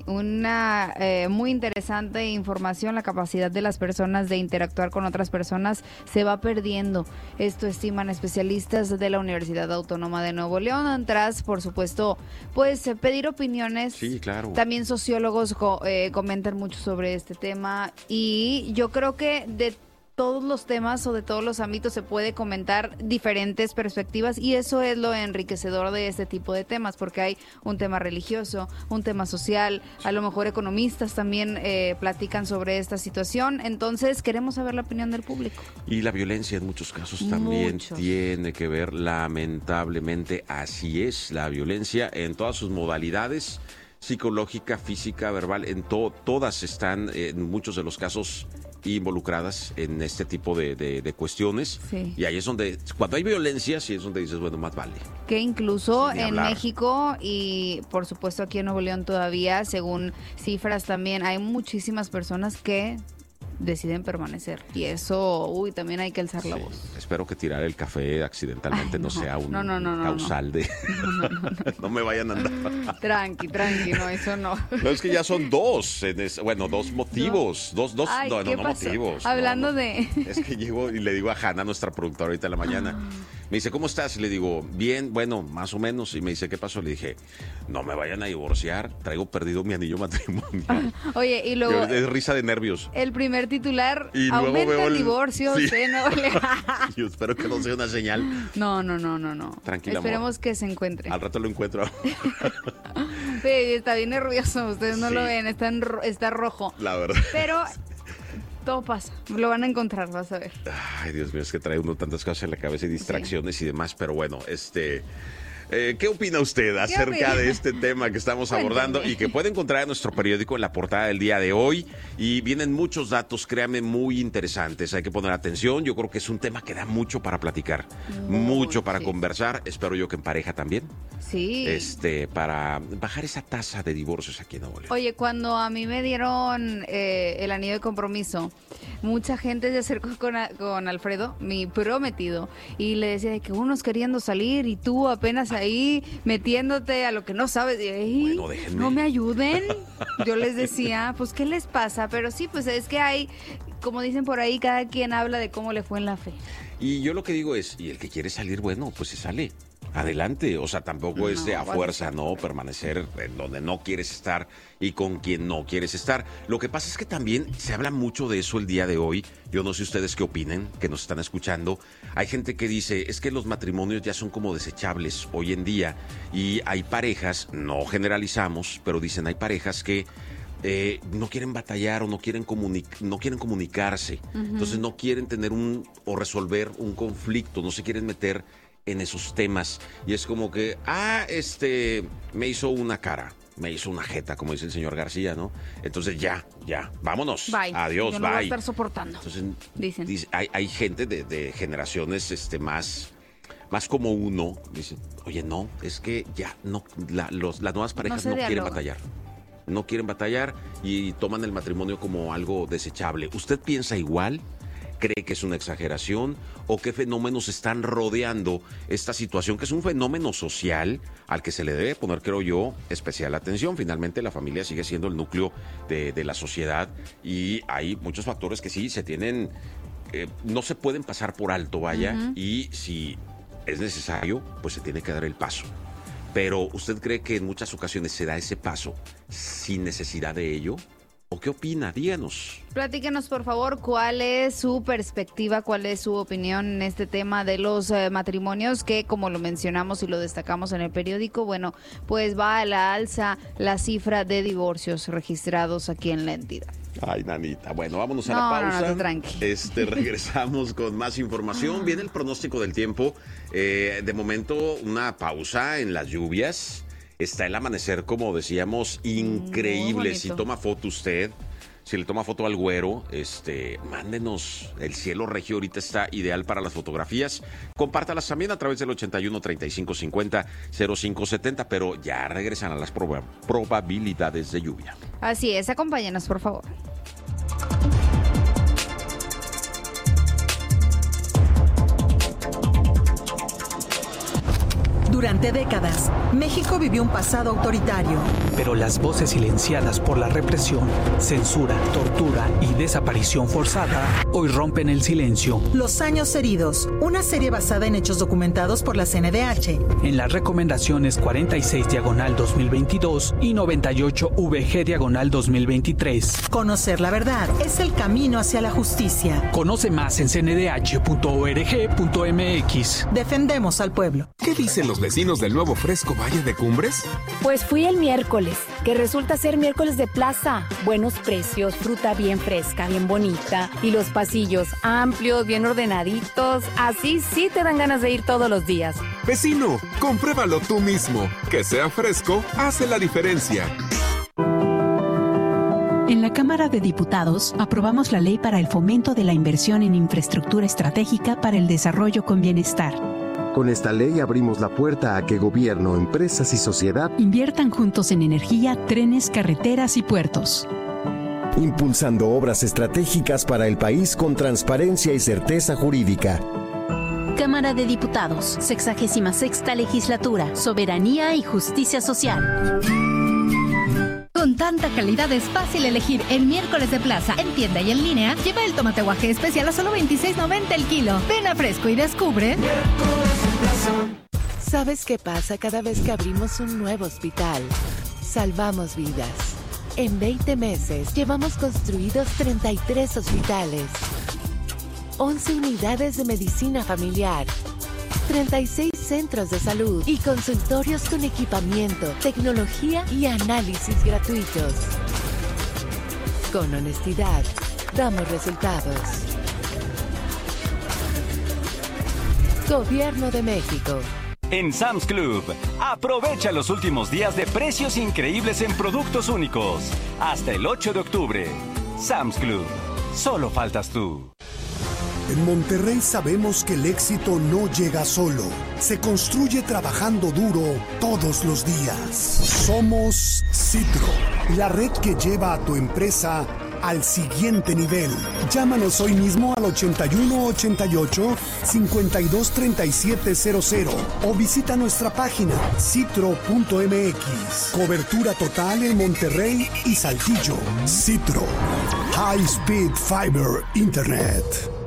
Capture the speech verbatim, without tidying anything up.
una eh, muy interesante información. La capacidad de las personas de interactuar con otras personas se va perdiendo. Esto estiman especialistas de la Universidad Autónoma de Nuevo León, tras, por supuesto, pues pedir opiniones. Sí, claro. También sociólogos co- eh, comentan mucho sobre este tema, y yo creo que de todos los temas o de todos los ámbitos se puede comentar diferentes perspectivas, y eso es lo enriquecedor de este tipo de temas, porque hay un tema religioso, un tema social, a lo mejor economistas también eh, platican sobre esta situación. Entonces queremos saber la opinión del público. Y la violencia en muchos casos también Muchos. tiene que ver, lamentablemente, así es, la violencia en todas sus modalidades, psicológica, física, verbal, en to- todas están, eh, en muchos de los casos, involucradas en este tipo de, de, de cuestiones. Sí. Y ahí es donde, cuando hay violencia, sí es donde dices, bueno, más vale. Que incluso Sin en hablar. México y por supuesto aquí en Nuevo León todavía, según cifras también, hay muchísimas personas que deciden permanecer. Y eso, uy, también hay que alzar la Sí. voz. Espero que tirar el café accidentalmente Ay, no, no. sea un No, no, no, no, causal de... No, no, no, no. No me vayan a andar. Tranqui, tranqui, no, eso no. No, es que ya son dos, en es- bueno, dos motivos, dos, dos, Ay, no, ¿qué no, no pasó? motivos. no, Hablando no. de... Es que llego y le digo a Hanna, nuestra productora, ahorita en la mañana. Me dice, ¿cómo estás? Y le digo, bien, bueno, más o menos. Y me dice, ¿qué pasó? Le dije, no me vayan a divorciar, traigo perdido mi anillo matrimonial. Oye, y luego... Es risa de nervios. El primer titular, Y luego aumenta veo el el- divorcio Sí. en Nuevo León. Yo espero que no sea una señal. No, no, no, no, no. Tranquila, amor. Esperemos que se encuentre. Al rato lo encuentro. Sí, está bien nervioso, ustedes no Sí. lo ven, está, en ro- está rojo. La verdad. Pero todo pasa, lo van a encontrar, vas a ver. Ay, Dios mío, es que trae uno tantas cosas en la cabeza y distracciones sí. y demás, pero bueno, este... Eh, ¿Qué opina usted acerca opina? de este tema que estamos Cuéntame. abordando y que puede encontrar en nuestro periódico en la portada del día de hoy? Y vienen muchos datos, créame, muy interesantes. Hay que poner atención. Yo creo que es un tema que da mucho para platicar, Muy, mucho para sí. conversar. Espero yo que en pareja también, Sí. este, para bajar esa tasa de divorcios aquí en Nuevo León. Oye, cuando a mí me dieron eh, el anillo de compromiso, mucha gente se acercó con, a- con Alfredo, mi prometido, y le decía de que unos queriendo salir y tú apenas ahí metiéndote a lo que no sabes. Y, "Ey, Bueno, déjenme". ¿no me ayuden? Yo les decía, pues, ¿qué les pasa? Pero sí, pues es que hay, como dicen por ahí, cada quien habla de cómo le fue en la fe. Y yo lo que digo es, y el que quiere salir, bueno, pues se sale. Adelante, o sea, tampoco es de a No, fuerza, ¿no? Permanecer en donde no quieres estar y con quien no quieres estar. Lo que pasa es que también se habla mucho de eso el día de hoy. Yo no sé ustedes qué opinen, que nos están escuchando. Hay gente que dice, es que los matrimonios ya son como desechables hoy en día. Y hay parejas, no generalizamos, pero dicen, hay parejas que eh, no quieren batallar o no quieren, comuni- no quieren comunicarse. Entonces no quieren tener un o resolver un conflicto, no se quieren meter en esos temas. Y es como que, ah, este, me hizo una cara, me hizo una jeta, como dice el señor García, ¿no? Entonces ya, ya, vámonos. Bye. Adiós, Yo no voy a bye. estar soportando. Entonces, Dicen. dice- hay, hay gente de, de generaciones este, más, más como uno, dicen, oye, no, es que ya, no, la- los, las nuevas parejas se no, quieren dialoga. batallar. No quieren batallar y toman el matrimonio como algo desechable. ¿Usted piensa igual? ¿Cree que es una exageración? ¿O qué fenómenos están rodeando esta situación, que es un fenómeno social al que se le debe poner, creo yo, especial atención? Finalmente la familia sigue siendo el núcleo de, de la sociedad y hay muchos factores que sí se tienen, eh, no se pueden pasar por alto, vaya, Ujú. y si es necesario, pues se tiene que dar el paso. Pero ¿usted cree que en muchas ocasiones se da ese paso sin necesidad de ello? ¿O qué opina? Díganos. Platíquenos, por favor, cuál es su perspectiva, cuál es su opinión en este tema de los eh, matrimonios que, como lo mencionamos y lo destacamos en el periódico, bueno, pues va a la alza la cifra de divorcios registrados aquí en la entidad. Ay, nanita. Bueno, vámonos a No, la no, no, pausa. tú tranqui. Este, regresamos con más información. Viene el pronóstico del tiempo. Eh, de momento, una pausa en las lluvias. Está el amanecer, como decíamos, increíble. Muy Si bonito. toma foto usted, si le toma foto al güero, este, mándenos. El cielo regio ahorita está ideal para las fotografías. Compártalas también a través del ochenta y uno, treinta y cinco, cincuenta, cero cinco setenta, pero ya regresan a las proba- probabilidades de lluvia. Así es, acompáñenos, por favor. Durante décadas, México vivió un pasado autoritario. Pero las voces silenciadas por la represión, censura, tortura y desaparición forzada hoy rompen el silencio. Los años heridos, una serie basada en hechos documentados por la C N D H. En las recomendaciones cuarenta y seis diagonal dos mil veintidós y noventa y ocho V G diagonal dos mil veintitrés. Conocer la verdad es el camino hacia la justicia. Conoce más en c n d h punto org punto m x. Defendemos al pueblo. ¿Qué dicen los vecinos del nuevo Fresco Valle de Cumbres? Pues fui el miércoles, que resulta ser miércoles de plaza. Buenos precios, fruta bien fresca, bien bonita. Y los pasillos amplios, bien ordenaditos. Así sí te dan ganas de ir todos los días. Vecino, compruébalo tú mismo. Que sea fresco hace la diferencia. En la Cámara de Diputados aprobamos la ley para el fomento de la inversión en infraestructura estratégica para el desarrollo con bienestar. Con esta ley abrimos la puerta a que gobierno, empresas y sociedad inviertan juntos en energía, trenes, carreteras y puertos. Impulsando obras estratégicas para el país con transparencia y certeza jurídica. Cámara de Diputados, sexagésima sexta legislatura, soberanía y justicia social. Con tanta calidad es fácil elegir el miércoles de plaza en tienda y en línea. Lleva el tomate guaje especial a solo veintiséis noventa el kilo. Ven a Fresco y descubre. ¿Sabes qué pasa cada vez que abrimos un nuevo hospital? Salvamos vidas. En veinte meses llevamos construidos treinta y tres hospitales, once unidades de medicina familiar, treinta y seis centros de salud y consultorios con equipamiento, tecnología y análisis gratuitos. Con honestidad, damos resultados. Gobierno de México. En Sam's Club, aprovecha los últimos días de precios increíbles en productos únicos. Hasta el ocho de octubre. Sam's Club. Solo faltas tú. En Monterrey sabemos que el éxito no llega solo, se construye trabajando duro todos los días. Somos Citro, la red que lleva a tu empresa al siguiente nivel. Llámanos hoy mismo al ochenta y uno ochenta y ocho, cincuenta y dos treinta y siete cero cero o visita nuestra página citro punto m x. Cobertura total en Monterrey y Saltillo. Citro, High Speed Fiber Internet.